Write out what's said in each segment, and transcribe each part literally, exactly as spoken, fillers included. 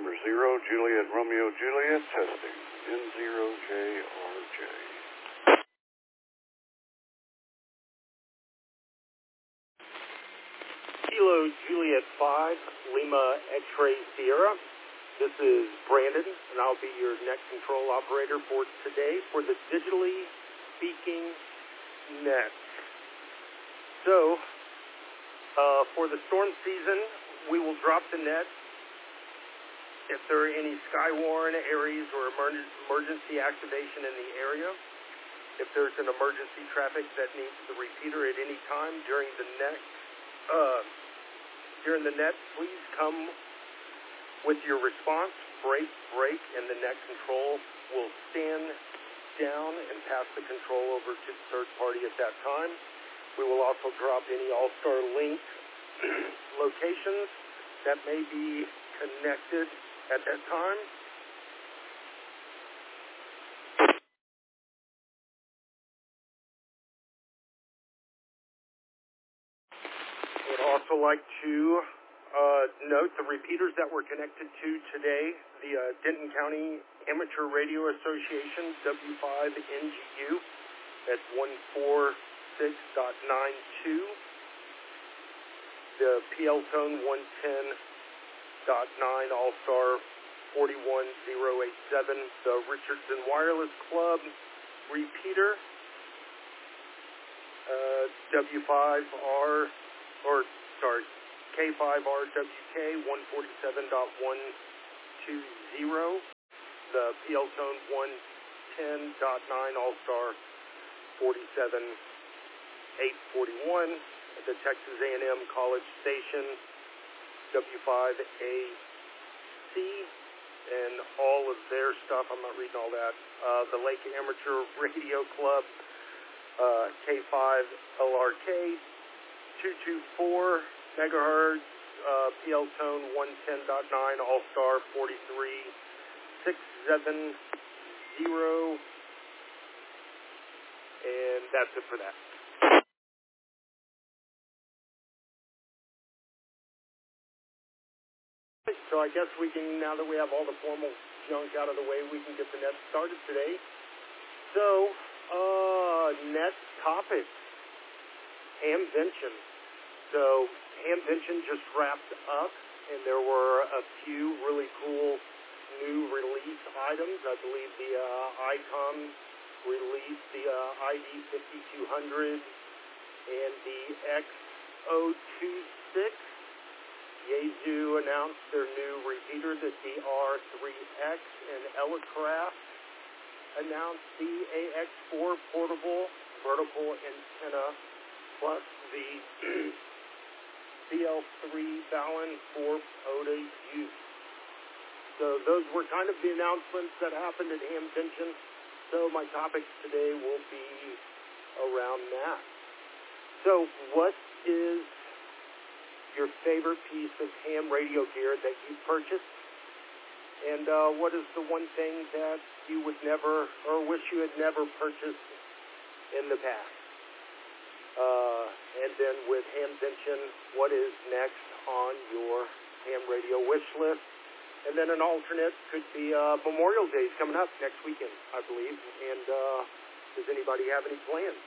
number zero, Juliet Romeo Juliet, testing, N zero J R J. Kilo Juliet five, Lima X-Ray Sierra. This is Brandon, and I'll be your net control operator for today for the Digitally Speaking Net. So, uh, for the storm season, we will drop the net if there are any sky-worn areas or emer- emergency activation in the area. If there's an emergency traffic that needs the repeater at any time during the net, uh, during the net, please come with your response. Break, break, and the net control will stand down and pass the control over to the third party at that time. We will also drop any All-Star Link locations that may be connected at that time. I would also like to uh, note the repeaters that we're connected to today. The uh, Denton County Amateur Radio Association, W five N G U, at one forty-six point nine two. The P L Tone one ten point nine All-Star forty-one thousand eighty-seven. The Richardson Wireless Club repeater, uh, W five R, or sorry, K five R W K one forty-seven point one two zero. The P L Tone one ten point nine All-Star forty-seven thousand eight hundred forty-one. The Texas A and M College Station, W five A C, and all of their stuff. I'm not reading all that. Uh, the Lake Amateur Radio Club, uh, K five L R K, two twenty-four megahertz, uh, P L Tone one ten point nine, All-Star forty-three thousand six hundred seventy, and that's it for that. So I guess we can, now that we have all the formal junk out of the way, we can get the net started today. So, uh, net topic, Hamvention. So, Hamvention just wrapped up, and there were a few really cool new release items. I believe the uh, ICOM released the uh, I D fifty-two hundred and the X zero two six. Yaesu announced their new repeater, the D R three X, and Elecraft announced the A X four portable vertical antenna, plus the B L three Balun four POTA use. So those were kind of the announcements that happened at Hamvention. So my topics today will be around that. So what is your favorite piece of ham radio gear that you purchased? And uh, what is the one thing that you would never, or wish you had never purchased in the past? Uh, and then with Hamvention, what is next on your ham radio wish list? And then an alternate could be uh, Memorial Day coming up next weekend, I believe. And uh, does anybody have any plans?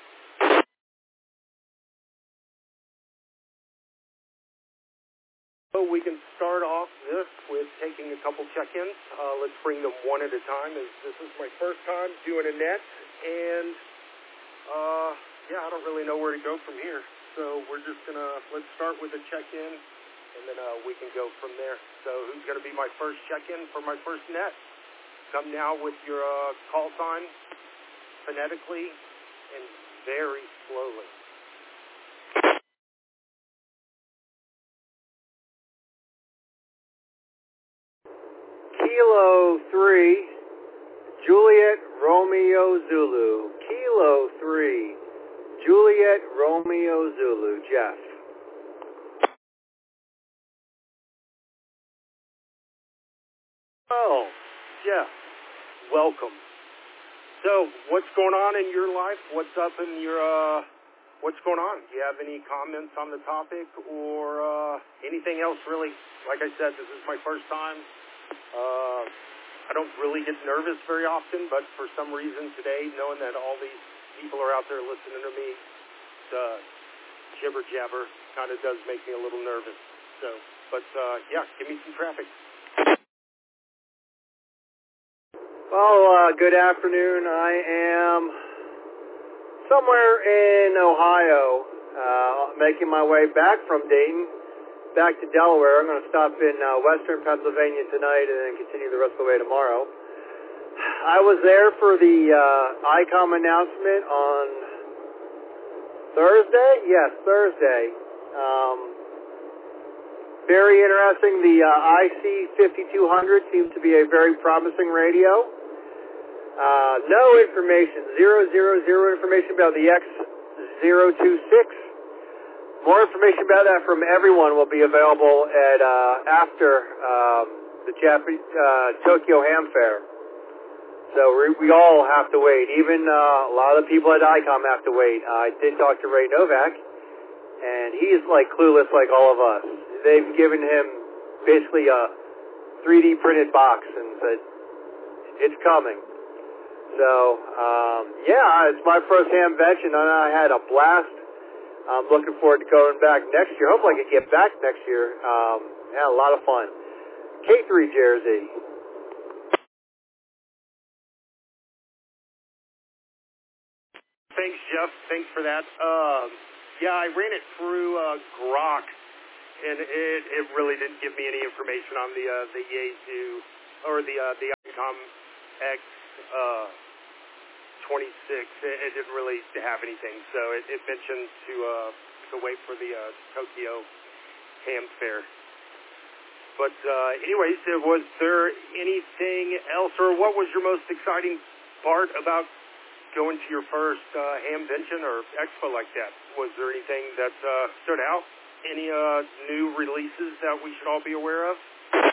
So we can start off this with taking a couple check-ins. Uh, let's bring them one at a time, as this is my first time doing a net, and uh, yeah, I don't really know where to go from here. So we're just gonna, let's start with a check-in, and then uh, we can go from there. So who's gonna be my first check-in for my first net? Come now with your uh, call sign, phonetically, and very slowly. Kilo three, Juliet Romeo Zulu. Kilo three, Juliet Romeo Zulu. Jeff. Oh, Jeff, welcome. So, what's going on in your life? What's up in your, uh, what's going on? Do you have any comments on the topic or uh, anything else really? Like I said, this is my first time Uh, I don't really get nervous very often, but for some reason today, knowing that all these people are out there listening to me, the jibber jabber kind of does make me a little nervous. So, but uh, yeah, give me some traffic. Well, uh, good afternoon. I am somewhere in Ohio, uh, making my way back from Dayton, back to Delaware. I'm going to stop in uh, western Pennsylvania tonight and then continue the rest of the way tomorrow. I was there for the uh, I COM announcement on Thursday? Yes, Thursday. Um, very interesting. The uh, I C fifty-two hundred seems to be a very promising radio. Uh, no information, zero, zero, zero information about the X zero two six. More information about that from everyone will be available at uh, after um, the Japanese, uh, Tokyo Ham Fair. So we, we all have to wait. Even uh, a lot of the people at I COM have to wait. Uh, I did talk to Ray Novak, and he's like clueless like all of us. They've given him basically a three D printed box and said, it's coming. So, um, yeah, it's my first Hamvention, and I had a blast. I'm looking forward to going back next year. Hopefully I can get back next year. Um, had a lot of fun. K three Jersey. Thanks, Jeff. Thanks for that. Um, yeah, I ran it through uh, Grok, and it, it really didn't give me any information on the uh, the Yaesu or the uh, the I COM X uh, twenty-six. It, it didn't really have anything, so it, it mentioned to uh, to wait for the uh, Tokyo Ham Fair. But uh, anyways, was there anything else, or what was your most exciting part about going to your first uh, Hamvention or expo like that? Was there anything that uh, stood out? Any uh, new releases that we should all be aware of?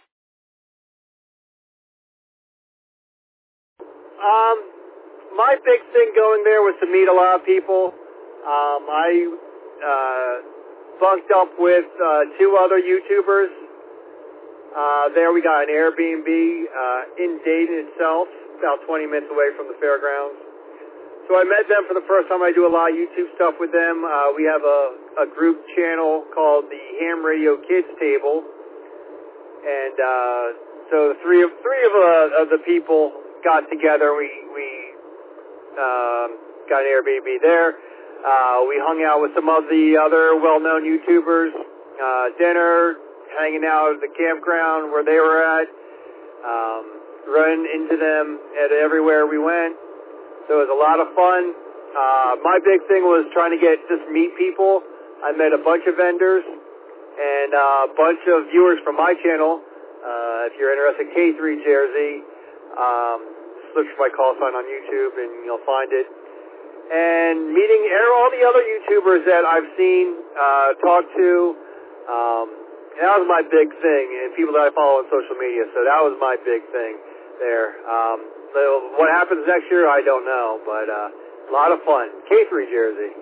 Um, my big thing going there was to meet a lot of people. Um, I uh, bunked up with uh, two other YouTubers. Uh, there we got an Airbnb uh, in Dayton itself, about twenty minutes away from the fairgrounds. So I met them for the first time. I do a lot of YouTube stuff with them. Uh, we have a, a group channel called the Ham Radio Kids Table, and uh, so the three of three of, uh, of the people got together. We we um, got an Airbnb there. Uh, we hung out with some of the other well-known YouTubers. Uh, dinner, hanging out at the campground where they were at. Um, run into them at everywhere we went. So it was a lot of fun. Uh, my big thing was trying to get, just meet people. I met a bunch of vendors and uh, a bunch of viewers from my channel. Uh, if you're interested, K three Jersey, um, just look for my call sign on YouTube and you'll find it. And meeting all the other YouTubers that I've seen, uh, talked to, um, that was my big thing, and people that I follow on social media, so that was my big thing there. Um, So what happens next year, I don't know, but uh, a lot of fun. K three Jersey.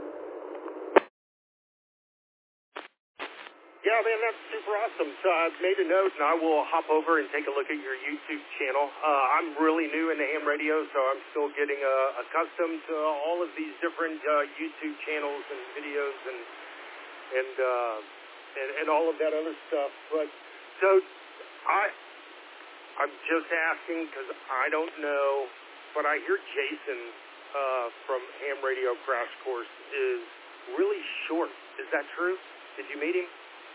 Yeah, man, that's super awesome. So I've made a note, and I will hop over and take a look at your YouTube channel. Uh, I'm really new into ham radio, so I'm still getting uh, accustomed to all of these different uh, YouTube channels and videos and and, uh, and and all of that other stuff. But so I. I'm just asking because I don't know, but I hear Jason uh, from Ham Radio Crash Course is really short. Is that true? Did you meet him?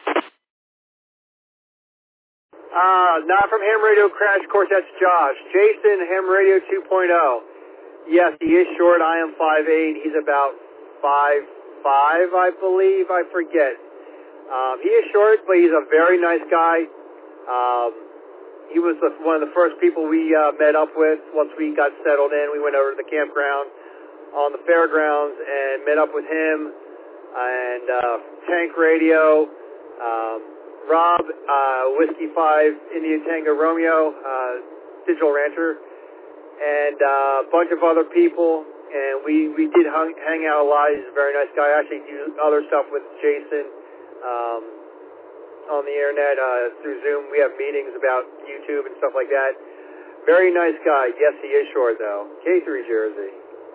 Uh, not from Ham Radio Crash Course, that's Josh. Jason, Ham Radio two point oh. Yes, he is short. I am five eight. He's about five five, I believe. I forget. Um, he is short, but he's a very nice guy. Um... He was the, one of the first people we uh, met up with once we got settled in. We went over to the campground on the fairgrounds and met up with him and uh, Tank Radio, um, Rob, uh, Whiskey five, India Tango Romeo, uh, Digital Rancher, and uh, a bunch of other people. And we, we did hung, hang out a lot. He's a very nice guy. I actually do other stuff with Jason. Um, on the internet uh, through Zoom. We have meetings about YouTube and stuff like that. Very nice guy. Yes, he is short, though. K three Jersey.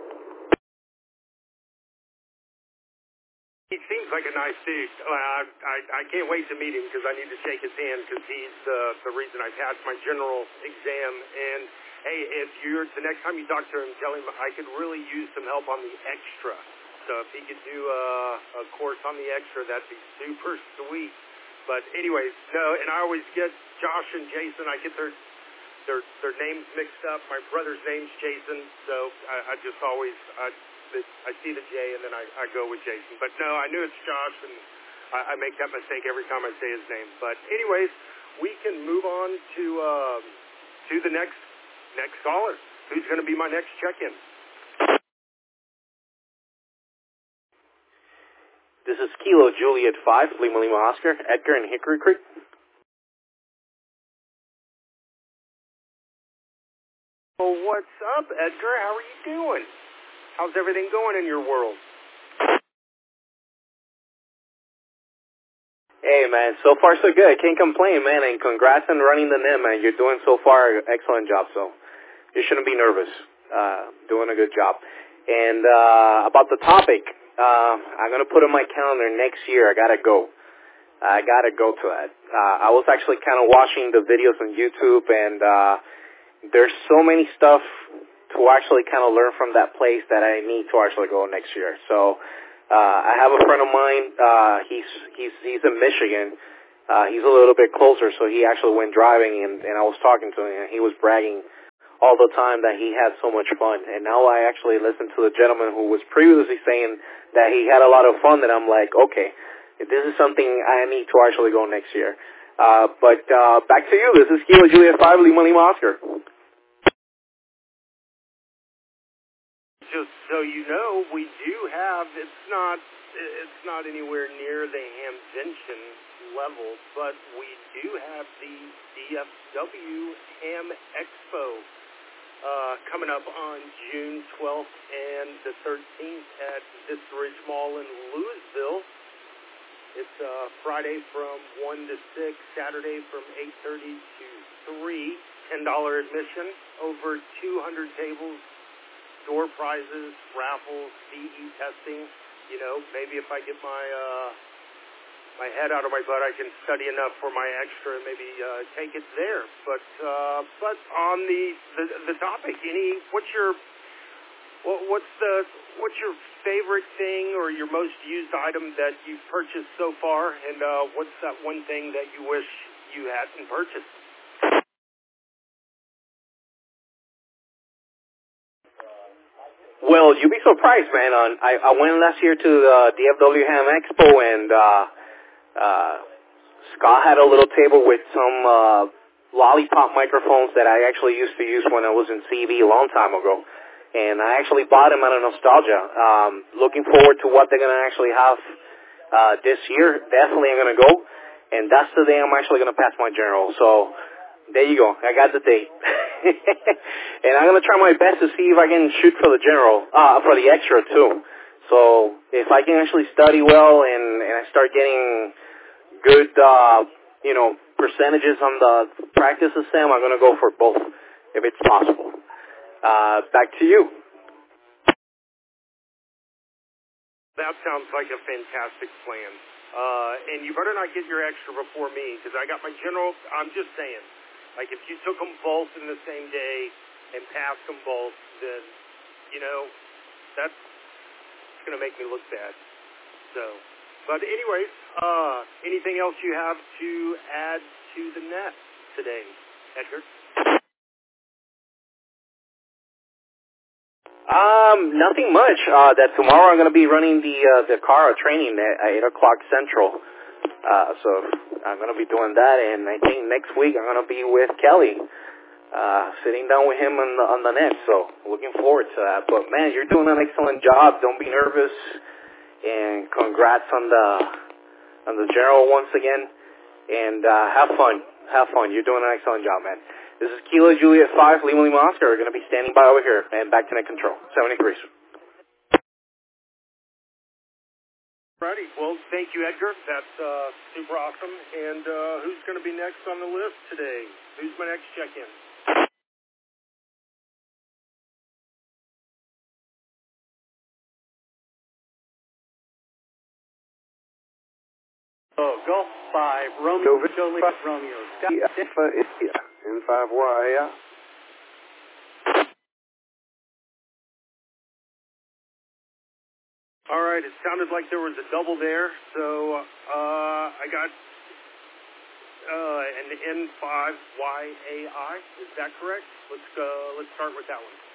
He seems like a nice dude. Uh, I, I, I can't wait to meet him because I need to shake his hand because he's uh, the reason I passed my general exam. And, hey, if you're the next time you talk to him, tell him I could really use some help on the extra. So if he could do uh, a course on the extra, that'd be super sweet. But anyways, no, and I always get Josh and Jason. I get their their their names mixed up. My brother's name's Jason, so I, I just always I, I see the J and then I, I go with Jason. But no, I knew it's Josh, and I, I make that mistake every time I say his name. But anyways, we can move on to um, to the next next caller. Who's going to be my next check-in? This is Kilo Juliet five, Lima Lima Oscar, Edgar in Hickory Creek. Well, what's up, Edgar? How are you doing? How's everything going in your world? Hey, man, so far so good. Can't complain, man, and congrats on running the net, man. You're doing so far an excellent job, so you shouldn't be nervous. Uh, doing a good job. And uh, about the topic, uh, I'm going to put in my calendar next year. I got to go. I got to go to that. Uh, I was actually kind of watching the videos on YouTube, and uh, there's so many stuff to actually kind of learn from that place that I need to actually go next year. So uh, I have a friend of mine. Uh, he's he's he's in Michigan. Uh, he's a little bit closer, so he actually went driving, and, and I was talking to him, and he was bragging all the time that he had so much fun. And now I actually listened to the gentleman who was previously saying that he had a lot of fun, that I'm like, okay, this is something I need to actually go next year. Uh, but uh, back to you. This is Kilo Juliet five, Lima Lima Oscar. Just so you know, we do have, it's not it's not anywhere near the Hamvention level, but we do have the D F W Ham Expo uh, coming up on June twelfth and the thirteenth at Vista Ridge Mall in Louisville. It's uh, Friday from one to six, Saturday from eight thirty to three, ten dollars admission, over two hundred tables, door prizes, raffles, C E testing. You know, maybe if I get my uh, my head out of my butt, I can study enough for my extra and maybe uh, take it there. But uh, but on the, the the topic, any what's your what, what's the what's your favorite thing or your most used item that you've purchased so far, and uh, what's that one thing that you wish you hadn't purchased? Well, you'd be surprised, man. On I, I went last year to the D F W Ham Expo, and uh, uh, Scott had a little table with some uh, lollipop microphones that I actually used to use when I was in C B a long time ago. And I actually bought them out of nostalgia. Um, looking forward to what they're going to actually have uh, this year. Definitely I'm going to go. And that's the day I'm actually going to pass my general. So there you go. I got the date. And I'm going to try my best to see if I can shoot for the general, uh, for the extra too. So if I can actually study well and, and I start getting good, uh, you know, percentages on the practice exam, I'm going to go for both if it's possible. Uh, back to you. That sounds like a fantastic plan. Uh, and you better not get your extra before me, because I got my general. I'm just saying, like if you took them both in the same day and passed them both, then, you know, that's going to make me look bad. So, but anyways, uh, anything else you have to add to the net today, Edgar? Um, nothing much. Uh, that tomorrow I'm going to be running the uh, the car training at eight o'clock Central. Uh, so I'm going to be doing that, and I think next week I'm going to be with Kelly, uh, sitting down with him on the on the net. So looking forward to that. But man, you're doing an excellent job. Don't be nervous, and congrats on the on the general once again. And uh, have fun. Have fun. You're doing an excellent job, man. This is Kilo Juliet five, Lima Lima Oscar. We're going to be standing by over here and back to net control. seventy degrees. Righty. Well, thank you, Edgar. That's uh, super awesome. And uh, who's going to be next on the list today? Who's my next check-in? Oh, Golf five, Romeo, Juliet, Romeo. Scott, Yeah, India, N five Y A I. All right. It sounded like there was a double there. So uh, I got uh, an N five Y A I. Is that correct? Let's go. Let's start with that one.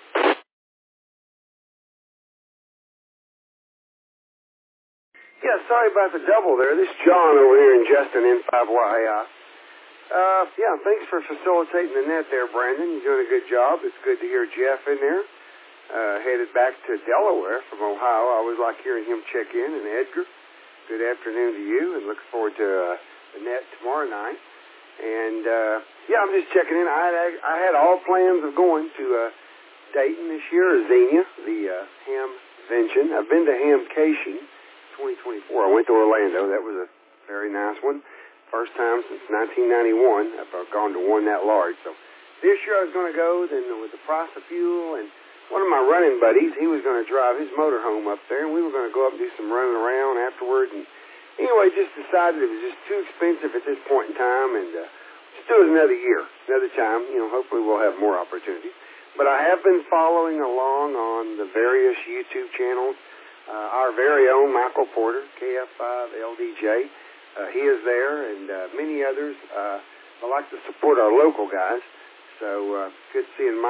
Yeah, sorry about the double there. This is John over here in Justin, N five Y A I. Uh, yeah, thanks for facilitating the net there, Brandon. You're doing a good job. It's good to hear Jeff in there. Uh, headed back to Delaware from Ohio. I always like hearing him check in. And Edgar, good afternoon to you, and look forward to uh, the net tomorrow night. And, uh, yeah, I'm just checking in. I had, I had all plans of going to uh, Dayton this year, or Xenia, the uh, Hamvention. I've been to Hamcation twenty twenty-four. I went to Orlando. That was a very nice one. First time since nineteen ninety-one. I've gone to one that large. So this year I was going to go, then with the price of fuel, and one of my running buddies, he was going to drive his motorhome up there, and we were going to go up and do some running around afterward. And anyway, just decided it was just too expensive at this point in time, and uh, just do it another year, another time. You know, hopefully we'll have more opportunities. But I have been following along on the various YouTube channels. Uh, our very own Michael Porter, K F five L D J, uh, he is there, and uh, many others. Uh, I like to support our local guys, so uh, good seeing Mike.